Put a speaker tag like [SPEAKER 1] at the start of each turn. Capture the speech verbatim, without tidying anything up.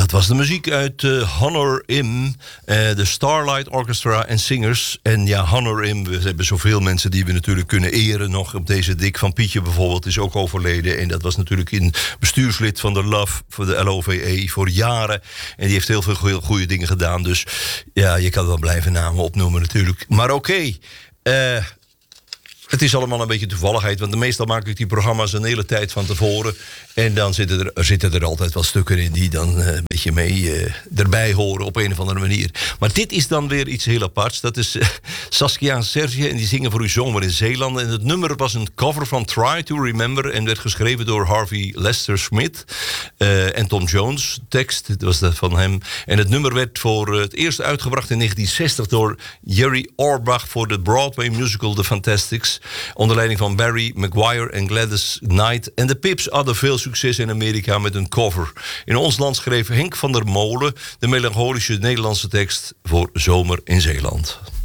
[SPEAKER 1] Dat was de muziek uit uh, Honor Im, uh, de Starlight Orchestra en Singers. En ja, Honor Im, we hebben zoveel mensen die we natuurlijk kunnen eren nog. Op deze Dick van Pietje bijvoorbeeld is ook overleden. En dat was natuurlijk in bestuurslid van de Love, voor de L O V E, voor jaren. En die heeft heel veel goede dingen gedaan. Dus ja, je kan wel blijven namen opnoemen natuurlijk. Maar oké, okay, uh, het is allemaal een beetje toevalligheid, want meestal maak ik die programma's een hele tijd van tevoren. En dan zitten er, er zitten er altijd wel stukken in die dan uh, een beetje mee uh, erbij horen op een of andere manier. Maar dit is dan weer iets heel aparts. Dat is uh, Saskia en Serge en die zingen voor uw zomer in Zeeland. En het nummer was een cover van Try to Remember en werd geschreven door Harvey Lester Smith uh, en Tom Jones. Tekst, dat was dat van hem. En het nummer werd voor uh, het eerst uitgebracht in negentien zestig door Jerry Orbach voor de Broadway musical The Fantastics. Onder leiding van Barry Maguire en Gladys Knight. En de Pips hadden veel succes in Amerika met een cover. In ons land schreef Henk van der Molen de melancholische Nederlandse tekst voor Zomer in Zeeland.